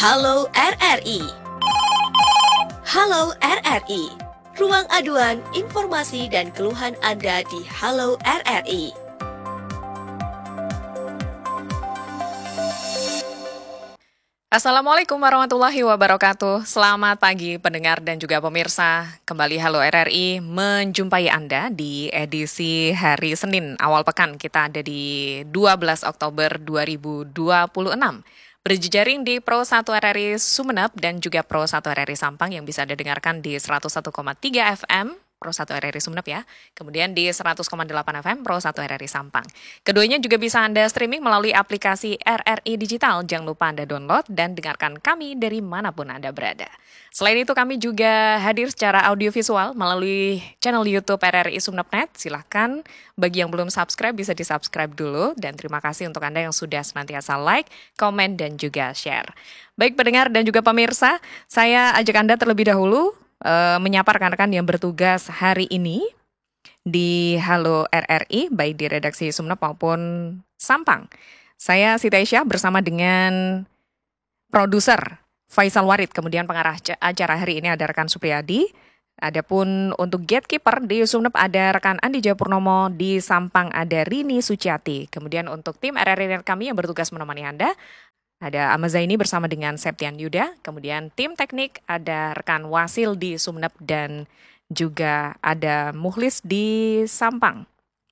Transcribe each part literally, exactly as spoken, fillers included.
Halo R R I. Halo R R I. Ruang aduan, informasi dan keluhan Anda di Halo R R I. Assalamualaikum warahmatullahi wabarakatuh. Selamat pagi pendengar dan juga pemirsa. Kembali Halo R R I menjumpai Anda di edisi hari Senin awal pekan. Kita ada di dua belas Oktober dua ribu dua puluh enam. Berjejaring di Pro satu R R I Sumeneb dan juga Pro satu R R I Sampang yang bisa Anda dengarkan di seratus satu koma tiga F M. Pro satu R R I Sumeneb ya, kemudian di seratus koma delapan F M Pro satu R R I Sampang. Keduanya juga bisa Anda streaming melalui aplikasi R R I Digital. Jangan lupa Anda download dan dengarkan kami dari manapun Anda berada. Selain itu kami juga hadir secara audiovisual melalui channel YouTube R R I Sumeneb dot net. Silahkan bagi yang belum subscribe bisa di-subscribe dulu. Dan terima kasih untuk Anda yang sudah senantiasa like, komen, dan juga share. Baik pendengar dan juga pemirsa, saya ajak Anda terlebih dahulu Uh, menyapa rekan-rekan yang bertugas hari ini di Halo R R I, baik di redaksi Sumeneb maupun Sampang. Saya Siti Aisyah bersama dengan produser Faisal Warid, kemudian pengarah acara hari ini ada rekan Supriyadi. Adapun untuk gatekeeper di Sumeneb ada rekan Andi Jayapurnomo, di Sampang ada Rini Suciati. Kemudian untuk tim R R I kami yang bertugas menemani Anda, ada Ahmad Zaini bersama dengan Septian Yuda, kemudian tim teknik ada rekan Wasil di Sumeneb dan juga ada Muhlis di Sampang.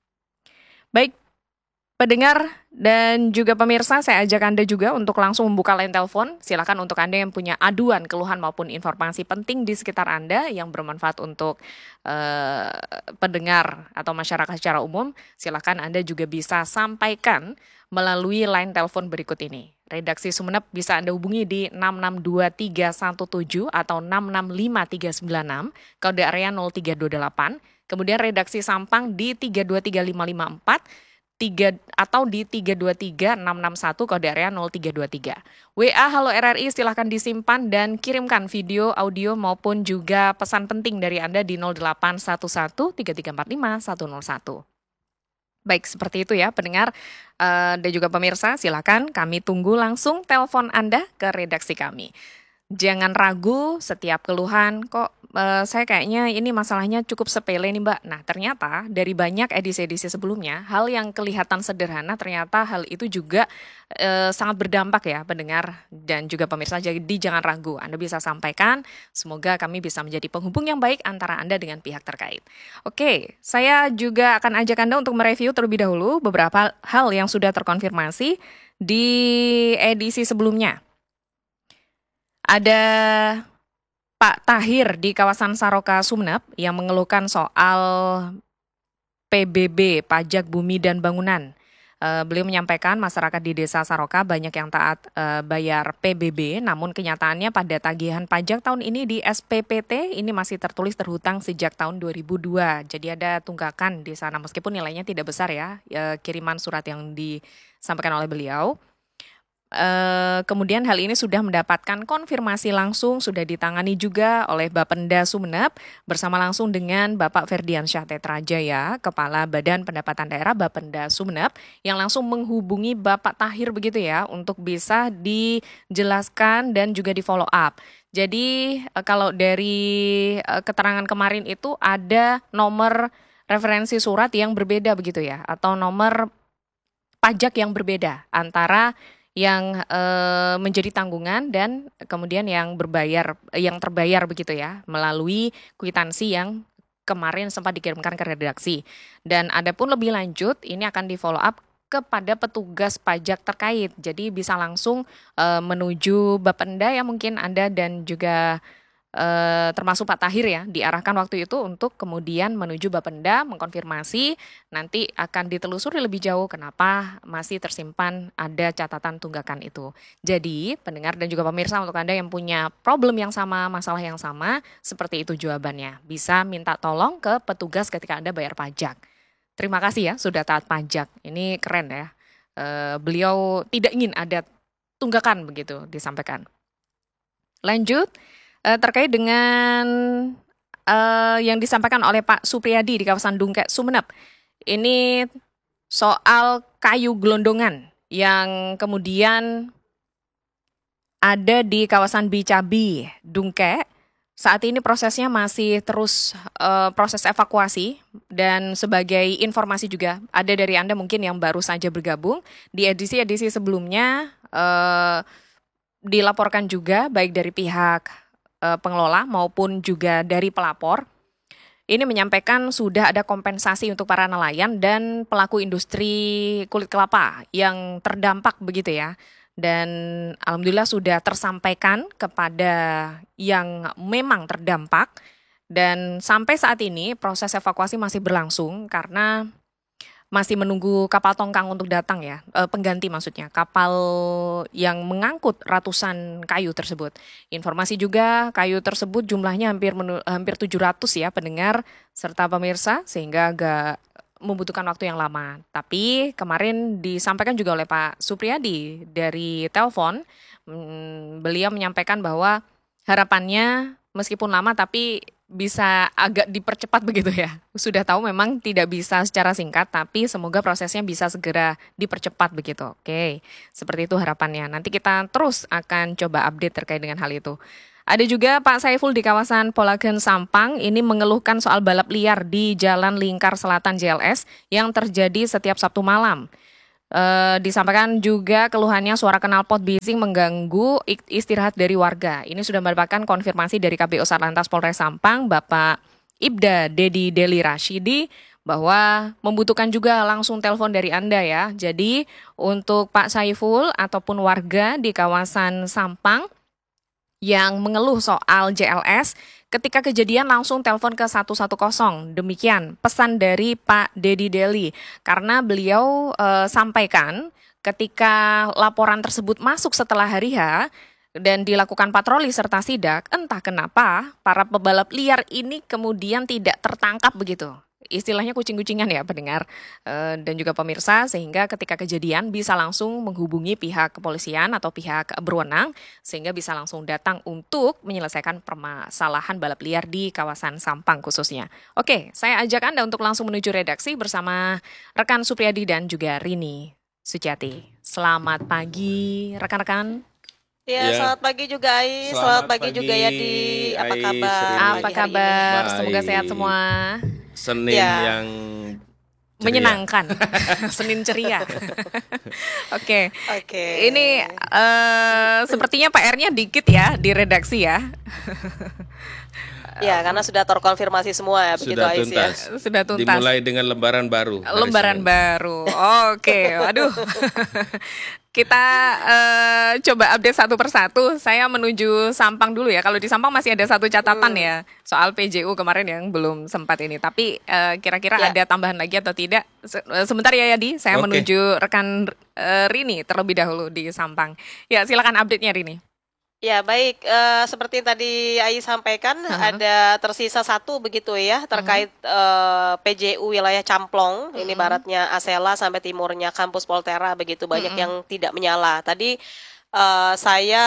Baik, pendengar dan juga pemirsa, saya ajak Anda juga untuk langsung membuka line telepon. Silakan untuk Anda yang punya aduan, keluhan maupun informasi penting di sekitar Anda yang bermanfaat untuk uh, pendengar atau masyarakat secara umum, silakan Anda juga bisa sampaikan melalui line telepon berikut ini. Redaksi Sumeneb bisa Anda hubungi di enam enam dua tiga satu tujuh atau enam enam lima tiga sembilan enam, kode area nol tiga dua delapan. Kemudian redaksi Sampang di tiga dua tiga lima lima empat, tiga atau di tiga dua tiga enam enam satu, kode area nol tiga dua tiga. W A Halo R R I silahkan disimpan dan kirimkan video, audio maupun juga pesan penting dari Anda di nol delapan satu satu tiga tiga empat lima satu nol satu. Baik, seperti itu ya pendengar uh, dan juga pemirsa, silakan kami tunggu langsung telepon Anda ke redaksi kami. Jangan ragu, setiap keluhan kok uh, saya kayaknya ini masalahnya cukup sepele nih Mbak. Nah ternyata dari banyak edisi-edisi sebelumnya, hal yang kelihatan sederhana ternyata hal itu juga uh, sangat berdampak ya pendengar dan juga pemirsa. Jadi jangan ragu, Anda bisa sampaikan, semoga kami bisa menjadi penghubung yang baik antara Anda dengan pihak terkait. Oke, saya juga akan ajak Anda untuk mereview terlebih dahulu beberapa hal yang sudah terkonfirmasi di edisi sebelumnya. Ada Pak Tahir di kawasan Saroka Sumeneb yang mengeluhkan soal P B B, pajak bumi dan bangunan. Uh, beliau menyampaikan masyarakat di desa Saroka banyak yang taat uh, bayar P B B, namun kenyataannya pada tagihan pajak tahun ini di S P P T ini masih tertulis terhutang sejak tahun dua ribu dua. Jadi ada tunggakan di sana meskipun nilainya tidak besar ya, uh, kiriman surat yang disampaikan oleh beliau. Uh, kemudian hal ini sudah mendapatkan konfirmasi langsung, sudah ditangani juga oleh Bapenda Sumeneb bersama langsung dengan Bapak Ferdiansyah Tetrajaya, Kepala Badan Pendapatan Daerah Bapenda Sumeneb, yang langsung menghubungi Bapak Tahir begitu ya, untuk bisa dijelaskan dan juga di follow up. Jadi uh, kalau dari uh, keterangan kemarin itu ada nomor referensi surat yang berbeda begitu ya, atau nomor pajak yang berbeda antara yang e, menjadi tanggungan dan kemudian yang berbayar, yang terbayar begitu ya, melalui kwitansi yang kemarin sempat dikirimkan ke redaksi. Dan adapun lebih lanjut, ini akan di follow up kepada petugas pajak terkait. Jadi bisa langsung e, menuju Bapenda ya mungkin Anda dan juga Uh, termasuk Pak Tahir ya, diarahkan waktu itu untuk kemudian menuju Bapenda mengkonfirmasi, nanti akan ditelusuri lebih jauh kenapa masih tersimpan ada catatan tunggakan itu. Jadi pendengar dan juga pemirsa, untuk Anda yang punya problem yang sama, masalah yang sama, seperti itu jawabannya. Bisa minta tolong ke petugas ketika Anda bayar pajak. Terima kasih ya sudah taat pajak, ini keren ya. Uh, beliau tidak ingin ada tunggakan begitu disampaikan. Lanjut. Uh, terkait dengan uh, yang disampaikan oleh Pak Supriyadi di kawasan Dungkek Sumeneb. Ini soal kayu gelondongan yang kemudian ada di kawasan Bicabi, Dungke. Saat ini prosesnya masih terus uh, proses evakuasi, dan sebagai informasi juga ada dari Anda mungkin yang baru saja bergabung di edisi-edisi sebelumnya, uh, dilaporkan juga baik dari pihak uh, pengelola maupun juga dari pelapor. Ini menyampaikan sudah ada kompensasi untuk para nelayan dan pelaku industri kulit kelapa yang terdampak begitu ya. Dan alhamdulillah sudah tersampaikan kepada yang memang terdampak, dan sampai saat ini proses evakuasi masih berlangsung karena masih menunggu kapal tongkang untuk datang ya, e, pengganti maksudnya, kapal yang mengangkut ratusan kayu tersebut. Informasi juga kayu tersebut jumlahnya hampir menu, hampir tujuh ratus ya pendengar serta pemirsa, sehingga agak membutuhkan waktu yang lama. Tapi kemarin disampaikan juga oleh Pak Supriyadi dari telepon, hmm, beliau menyampaikan bahwa harapannya meskipun lama tapi bisa agak dipercepat begitu ya. Sudah tahu memang tidak bisa secara singkat, tapi semoga prosesnya bisa segera dipercepat begitu. Oke, seperti itu harapannya. Nanti kita terus akan coba update terkait dengan hal itu. Ada juga Pak Saiful di kawasan Polagen Sampang, ini mengeluhkan soal balap liar di Jalan Lingkar Selatan J L S yang terjadi setiap Sabtu malam. E, disampaikan juga keluhannya suara knalpot bising mengganggu istirahat dari warga. Ini sudah mendapatkan konfirmasi dari K B O Satlantas Polres Sampang, Bapak Ibda Dedi Deli Rashidi, bahwa membutuhkan juga langsung telepon dari Anda ya. Jadi untuk Pak Saiful ataupun warga di kawasan Sampang yang mengeluh soal J L S, ketika kejadian langsung telepon ke satu satu nol. Demikian pesan dari Pak Dedi Deli. Karena beliau e, sampaikan ketika laporan tersebut masuk setelah hari H dan dilakukan patroli serta sidak, entah kenapa para pebalap liar ini kemudian tidak tertangkap begitu. Istilahnya kucing-kucingan ya pendengar e, dan juga pemirsa, sehingga ketika kejadian bisa langsung menghubungi pihak kepolisian atau pihak berwenang sehingga bisa langsung datang untuk menyelesaikan permasalahan balap liar di kawasan Sampang khususnya. Oke, saya ajak Anda untuk langsung menuju redaksi bersama rekan Supriyadi dan juga Rini Suciati. Selamat pagi rekan-rekan. Ya, Ya. selamat pagi juga Ais, selamat, Selamat pagi, pagi, juga ya di apa Ais, kabar? Rini. Apa pagi hari kabar? ini? Semoga sehat Baik. semua. Senin Ya. yang ceria. Menyenangkan. Senin ceria. Oke. ini? Oke. Ini eh, sepertinya P R-nya dikit ya di redaksi ya. Ya, karena sudah terkonfirmasi semua ya, begitu Sudah Ais tuntas. ya. Sudah tuntas. Dimulai dengan lembaran baru. hari Lembaran Senin. baru. Oke, waduh. Kita eh, coba update satu persatu. Saya menuju Sampang dulu ya. Kalau di Sampang masih ada satu catatan Hmm. ya soal P J U kemarin yang belum sempat ini. Tapi eh, kira-kira Ya. ada tambahan lagi atau tidak? Se- eh, Sebentar ya Yadi, saya Oke. menuju rekan eh, Rini terlebih dahulu di Sampang. Ya, silakan update-nya Rini. Ya, baik. Eh, seperti yang tadi Ais sampaikan, Aha. ada tersisa satu begitu ya terkait eh, P J U wilayah Camplong. Ini Mhm. baratnya Asela sampai timurnya Kampus Poltera, begitu banyak Mhm. yang tidak menyala. Tadi eh, saya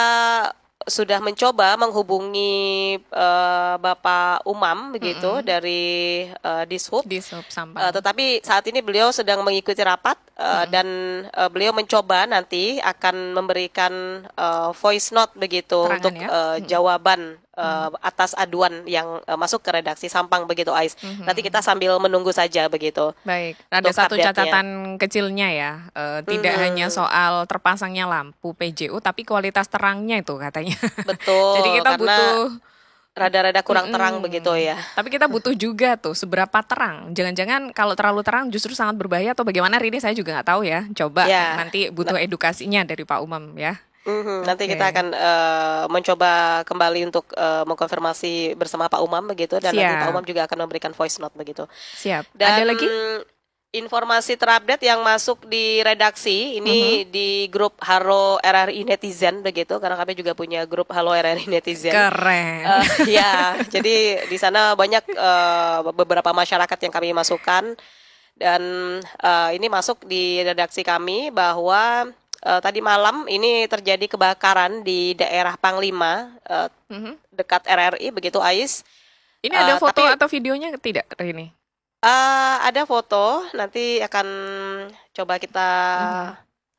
sudah mencoba menghubungi eh, Bapak Umam begitu Mhm. dari eh, Dishub. Di Sub Eh, Sampang. tetapi saat ini beliau sedang mengikuti rapat eh, Mm-mm. dan eh, beliau mencoba nanti akan memberikan eh, voice note begitu Keterangan untuk ya. eh, Mm-mm. jawaban eh, atas aduan yang eh, masuk ke redaksi Sampang begitu Ais. Mhm. Nanti kita sambil menunggu saja begitu. Baik, ada Untuk satu update-nya. catatan kecilnya ya, eh, tidak Mhm. hanya soal terpasangnya lampu P J U, tapi kualitas terangnya itu katanya. Betul. Jadi kita karena butuh, rada-rada kurang terang Mm-mm. begitu ya. Tapi kita butuh juga tuh seberapa terang. Jangan-jangan kalau terlalu terang justru sangat berbahaya atau bagaimana, Rini saya juga nggak tahu ya. Coba Ya. nanti butuh edukasinya dari Pak Umam ya. Mhm, nanti Oke. kita akan eh, mencoba kembali untuk eh, mengkonfirmasi bersama Pak Umam begitu, dan nanti Siap. Pak Umam juga akan memberikan voice note begitu. Siap. Dan Ada lagi? informasi terupdate yang masuk di redaksi ini di grup Halo R R I Netizen begitu, karena kami juga punya grup Halo R R I Netizen. Keren. Eh, ya, jadi di sana banyak eh, beberapa masyarakat yang kami masukkan, dan eh, ini masuk di redaksi kami bahwa eh, tadi malam ini terjadi kebakaran di daerah Panglima eh, Mhm. dekat R R I begitu Ais. Ini ada Eh, foto tapi- atau videonya tidak, Rini? Eh, ada foto, nanti akan coba kita Mhm.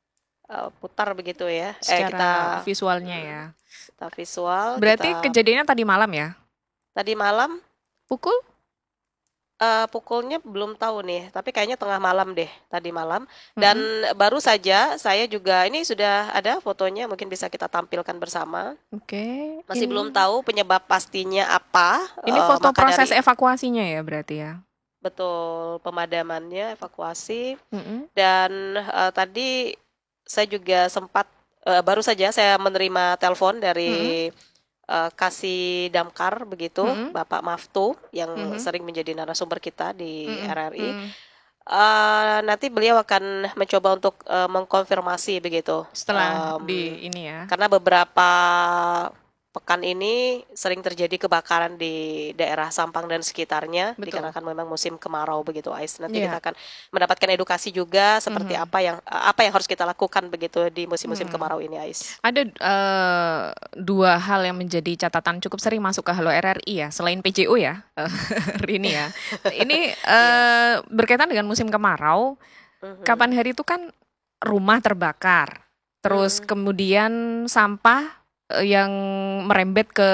uh, putar begitu ya. Eh Secara kita visualnya ya. kita visual. Berarti kita kejadiannya tadi malam ya? tadi malam Pukul? uh, pukulnya belum tahu nih, tapi kayaknya tengah malam deh tadi malam. Dan Mm-mm. baru saja saya juga ini sudah ada fotonya, mungkin bisa kita tampilkan bersama. Oke. Masih Ini belum tahu penyebab pastinya apa. ini uh, foto maka proses dari evakuasinya ya berarti ya. betul pemadamannya, evakuasi. Mm-mm. Dan uh, tadi saya juga sempat uh, baru saja saya menerima telepon Mm-mm. dari uh, Kasih Damkar begitu, Mm-mm. Bapak Maftu yang Mhm. sering menjadi narasumber kita di Mm-mm. R R I. Mm. Uh, nanti beliau akan mencoba untuk uh, mengkonfirmasi begitu. Setelah Um, di ini ya. karena beberapa pekan ini sering terjadi kebakaran di daerah Sampang dan sekitarnya, Betul. dikarenakan memang musim kemarau begitu, Ais. Nanti Iya. kita akan mendapatkan edukasi juga seperti Mhm. apa yang apa yang harus kita lakukan begitu di musim-musim Mhm. kemarau ini, Ais. Ada eh, dua hal yang menjadi catatan cukup sering masuk ke Halo R R I ya, selain P J O ya, Rini ya. Ini eh, berkaitan dengan musim kemarau. Mhm. Kapan hari itu kan rumah terbakar, terus Hmm. kemudian sampah eh, yang merembet ke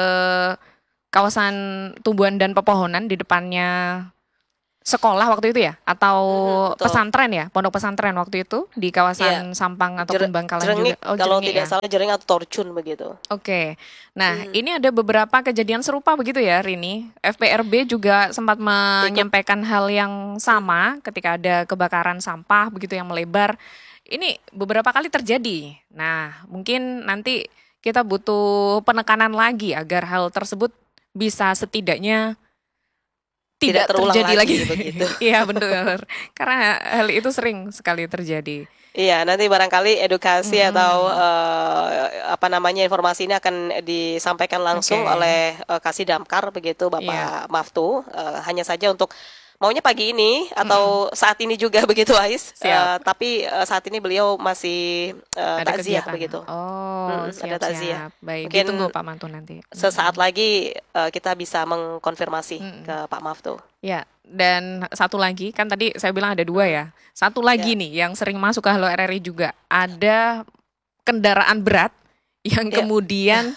kawasan tumbuhan dan pepohonan di depannya sekolah waktu itu ya, atau Mhm, betul. pesantren ya, pondok pesantren waktu itu di Iya, kawasan Sampang ataupun Jer- Bangkalan Jerengik juga. Oh, kalau Jerengik tidak ya. salah, Jerengik atau Torcun begitu. Oke. Nah, Hmm. ini ada beberapa kejadian serupa begitu ya, Rini. F P R B juga sempat Ikut. menyampaikan hal yang sama ketika ada kebakaran sampah begitu yang melebar. Ini beberapa kali terjadi. Nah, mungkin nanti kita butuh penekanan lagi agar hal tersebut bisa setidaknya Tidak tidak terulang terjadi lagi. lagi begitu. Iya, benar. Karena hal itu sering sekali terjadi. Iya, nanti barangkali edukasi atau Mm-mm. eh, apa namanya informasi ini akan disampaikan langsung Oke. oleh eh, Kasih Damkar begitu, Iya. Bapak Maftu. Eh, hanya saja untuk maunya pagi ini atau saat ini juga begitu, Ais. Siap. Eh, tapi eh, saat ini beliau masih eh, Ada takziah kegiatan. begitu. Oh, Mm, ada siap-siap. takziah. Baik, Mungkin ditunggu Pak Mantu nanti. sesaat lagi eh, kita bisa mengkonfirmasi Mm-mm. ke Pak Maftu. Ya, dan satu lagi, kan tadi saya bilang ada dua ya. Satu lagi Ya, nih yang sering masuk ke Halo R R I juga. Ada kendaraan berat yang ya. kemudian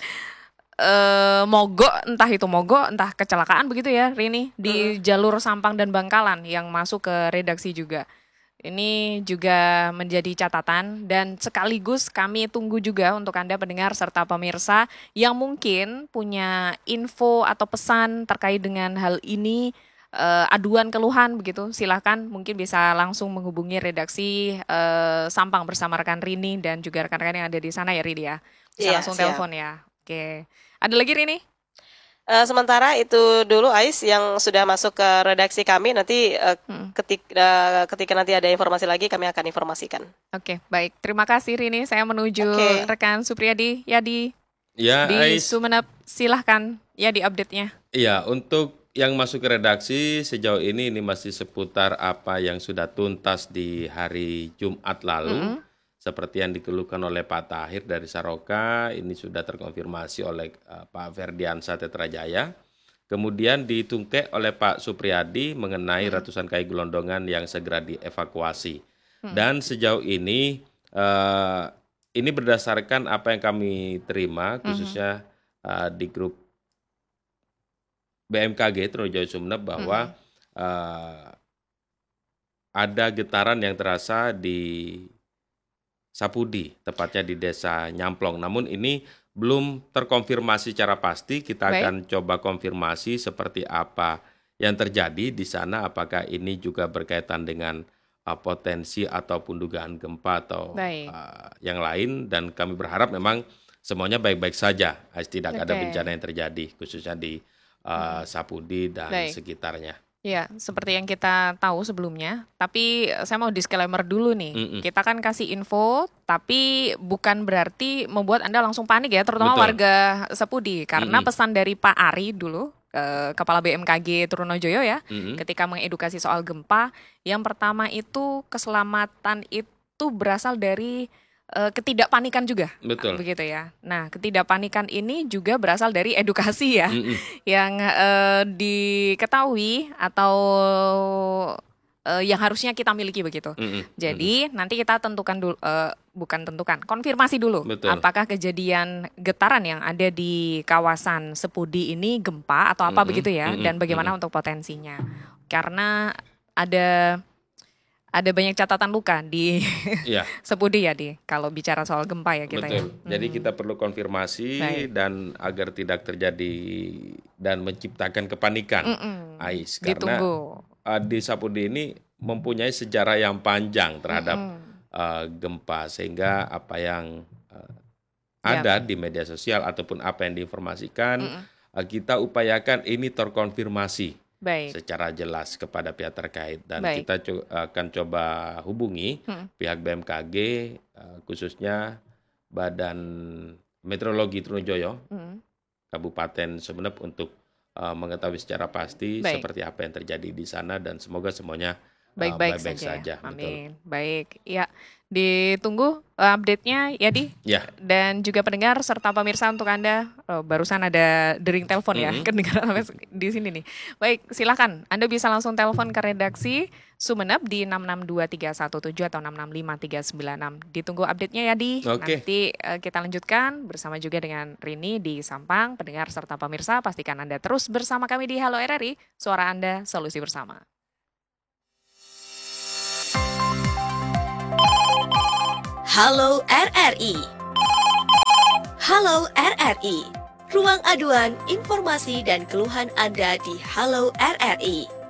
eh, mogok, entah itu mogok, entah kecelakaan begitu ya, Rini, di Mm-mm. jalur Sampang dan Bangkalan yang masuk ke redaksi juga. Ini juga menjadi catatan dan sekaligus kami tunggu juga untuk Anda pendengar serta pemirsa yang mungkin punya info atau pesan terkait dengan hal ini, eh, aduan keluhan begitu, silakan mungkin bisa langsung menghubungi redaksi eh, Sampang bersama rekan Rini dan juga rekan-rekan yang ada di sana ya, Rini ya. Bisa Iya, langsung siap. telepon ya. Oke. Ada lagi Rini? Eh, sementara itu dulu, Ais, yang sudah masuk ke redaksi kami. Nanti eh, Hmm. ketik, eh, ketika nanti ada informasi lagi, kami akan informasikan. Oke, baik. Terima kasih Rini. Saya menuju Oke. rekan Supriyadi Yadi Ya, di Ais. Sumeneb. Silahkan ya di update-nya. Iya, untuk yang masuk ke redaksi sejauh ini ini masih seputar apa yang sudah tuntas di hari Jumat lalu. Mm-mm. Seperti yang dikeluhkan oleh Pak Tahir dari Saroka, ini sudah terkonfirmasi oleh uh, Pak Ferdiansa Tetrajaya. Kemudian ditungkek oleh Pak Supriyadi mengenai ratusan K I gelondongan yang segera dievakuasi. Dan sejauh ini, uh, ini berdasarkan apa yang kami terima, khususnya uh, di grup B M K G Trunojoyo Sumeneb, bahwa uh, ada getaran yang terasa di Sapudi, tepatnya di Desa Nyamplong. Namun ini belum terkonfirmasi secara pasti. Kita Baik. akan coba konfirmasi seperti apa yang terjadi di sana. Apakah ini juga berkaitan dengan uh, potensi ataupun dugaan gempa atau Baik. uh, yang lain. Dan kami berharap memang semuanya baik-baik saja. Tidak ada Oke. bencana yang terjadi, khususnya di uh, Sapudi dan Baik. sekitarnya. Ya, seperti yang kita tahu sebelumnya, tapi saya mau disclaimer dulu nih. Mm-mm. Kita kan kasih info, tapi bukan berarti membuat Anda langsung panik ya, terutama Betul. warga Sepudi. Karena Mm-mm. pesan dari Pak Ari dulu, eh, Kepala B M K G Trunojoyo ya, Mm-mm. ketika mengedukasi soal gempa, yang pertama itu keselamatan itu berasal dari eh, ketidakpanikan juga. Betul. Begitu ya. Nah, ketidakpanikan ini juga berasal dari edukasi ya Mm-mm. yang eh, diketahui atau eh, yang harusnya kita miliki begitu. Mm-mm. Jadi nanti kita tentukan dulu, eh, bukan tentukan, konfirmasi dulu Betul. apakah kejadian getaran yang ada di kawasan Sepudi ini gempa atau apa Mm-mm. begitu ya, Mm-mm. dan bagaimana Mm-mm. untuk potensinya. Karena ada ada banyak catatan luka di Iya, Sepudi ya di kalau bicara soal gempa ya kita ya. betul. Jadi kita perlu konfirmasi Baik. dan agar tidak terjadi dan menciptakan kepanikan, Mm-mm. Ais, karena Ditunggu. uh, di Sapudi ini mempunyai sejarah yang panjang terhadap Mm-mm. uh, gempa, sehingga apa yang uh, Yap. ada di media sosial ataupun apa yang diinformasikan, Mm-mm. uh, kita upayakan ini terkonfirmasi Baik. secara jelas kepada pihak terkait, dan Baik. kita co- akan coba hubungi Mm. pihak B M K G, uh, khususnya Badan Meteorologi Trunojoyo Mm. Kabupaten Sumeneb untuk uh, mengetahui secara pasti Baik. seperti apa yang terjadi di sana, dan semoga semuanya uh, Baik-baik baik-baik saja, saja. ya. Betul. Amin. Baik, ya. Ditunggu uh, update-nya ya Di. Ya, Dan juga pendengar serta pemirsa untuk Anda, oh, barusan ada dering telepon ya, Mhm. kedengaran sampai se- di sini nih. Baik, silakan. Anda bisa langsung telepon ke redaksi Sumeneb di enam enam dua tiga satu tujuh atau enam enam lima tiga sembilan enam. Ditunggu update-nya ya Di. Oke. Nanti uh, kita lanjutkan bersama juga dengan Rini di Sampang. Pendengar serta pemirsa, pastikan Anda terus bersama kami di Halo R R I, suara Anda, solusi bersama. Halo R R I. Halo R R I. Ruang aduan, informasi dan keluhan Anda di Halo R R I.